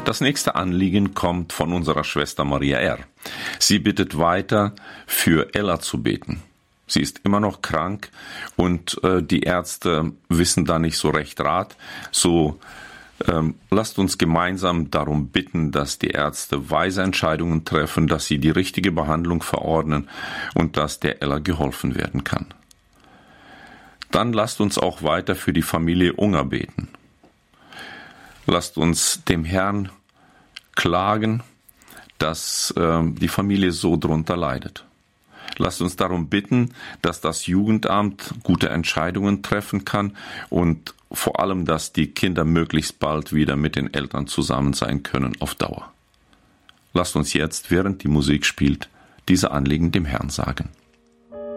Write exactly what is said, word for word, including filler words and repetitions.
Das nächste Anliegen kommt von unserer Schwester Maria R. Sie bittet weiter, für Ella zu beten. Sie ist immer noch krank und äh, die Ärzte wissen da nicht so recht Rat. So ähm, lasst uns gemeinsam darum bitten, dass die Ärzte weise Entscheidungen treffen, dass sie die richtige Behandlung verordnen und dass der Ella geholfen werden kann. Dann lasst uns auch weiter für die Familie Unger beten. Lasst uns dem Herrn klagen, dass äh, die Familie so drunter leidet. Lasst uns darum bitten, dass das Jugendamt gute Entscheidungen treffen kann und vor allem, dass die Kinder möglichst bald wieder mit den Eltern zusammen sein können auf Dauer. Lasst uns jetzt, während die Musik spielt, diese Anliegen dem Herrn sagen.